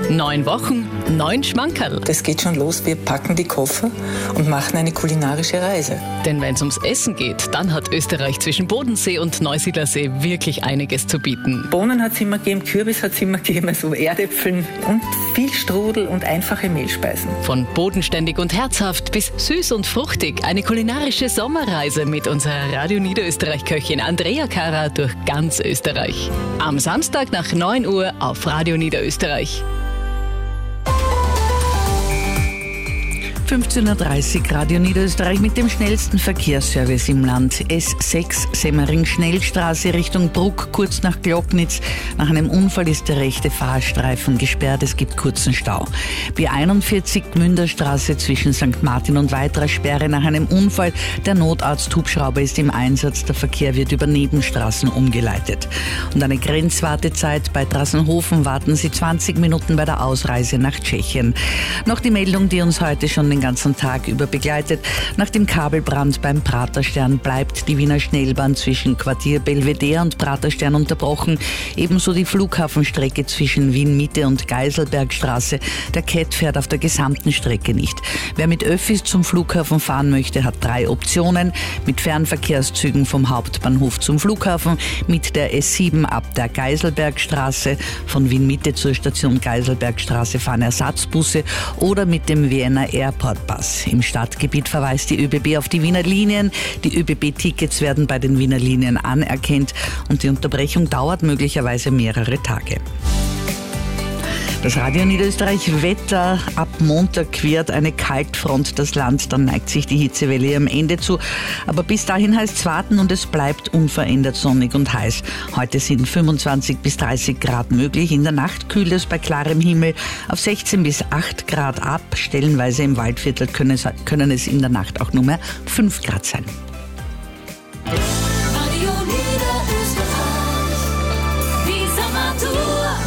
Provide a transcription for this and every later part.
9 Wochen, 9 Schmankerl. Das geht schon los, wir packen die Koffer und machen eine kulinarische Reise. Denn wenn es ums Essen geht, dann hat Österreich zwischen Bodensee und Neusiedlersee wirklich einiges zu bieten. Bohnen hat es immer gegeben, Kürbis hat es immer gegeben, also Erdäpfeln und viel Strudel und einfache Mehlspeisen. Von bodenständig und herzhaft bis süß und fruchtig. Eine kulinarische Sommerreise mit unserer Radio Niederösterreich-Köchin Andrea Kara durch ganz Österreich. Am Samstag nach 9 Uhr auf Radio Niederösterreich. 15.30 Uhr Radio Niederösterreich mit dem schnellsten Verkehrsservice im Land. S6 Semmering-Schnellstraße Richtung Bruck, kurz nach Glocknitz. Nach einem Unfall ist der rechte Fahrstreifen gesperrt. Es gibt kurzen Stau. B41 Gmünderstraße zwischen St. Martin und weiterer Sperre nach einem Unfall. Der Notarzt-Hubschrauber ist im Einsatz. Der Verkehr wird über Nebenstraßen umgeleitet. Und eine Grenzwartezeit bei Drassenhofen. Warten Sie 20 Minuten bei der Ausreise nach Tschechien. Noch die Meldung, die uns heute schon den ganzen Tag über begleitet. Nach dem Kabelbrand beim Praterstern bleibt die Wiener Schnellbahn zwischen Quartier Belvedere und Praterstern unterbrochen. Ebenso die Flughafenstrecke zwischen Wien-Mitte und Geiselbergstraße. Der CAT fährt auf der gesamten Strecke nicht. Wer mit Öffis zum Flughafen fahren möchte, hat 3 Optionen. Mit Fernverkehrszügen vom Hauptbahnhof zum Flughafen, mit der S7 ab der Geiselbergstraße, von Wien-Mitte zur Station Geiselbergstraße fahren Ersatzbusse oder mit dem Vienna Airport Bus. Im Stadtgebiet verweist die ÖBB auf die Wiener Linien. Die ÖBB-Tickets werden bei den Wiener Linien anerkannt und die Unterbrechung dauert möglicherweise mehrere Tage. Das Radio Niederösterreich Wetter. Ab Montag quert eine Kaltfront das Land, dann neigt sich die Hitzewelle am Ende zu. Aber bis dahin heißt es warten und es bleibt unverändert sonnig und heiß. Heute sind 25 bis 30 Grad möglich. In der Nacht kühlt es bei klarem Himmel auf 16 bis 8 Grad ab. Stellenweise im Waldviertel können es in der Nacht auch nur mehr 5 Grad sein. Radio Niederösterreich, die Sommertour.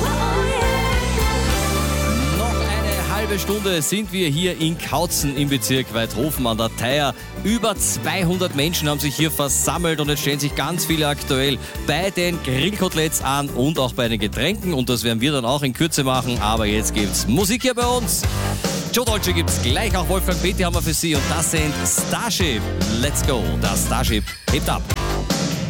Halbe Stunde sind wir hier in Kautzen im Bezirk Waidhofen an der Theier. Über 200 Menschen haben sich hier versammelt und jetzt stellen sich ganz viele aktuell bei den Grillkoteletts an und auch bei den Getränken und das werden wir dann auch in Kürze machen, aber jetzt gibt's Musik hier bei uns. Joe Dolce gibt's gleich, auch Wolfgang Petri haben wir für Sie und das sind Starship. Let's go, das Starship hebt ab.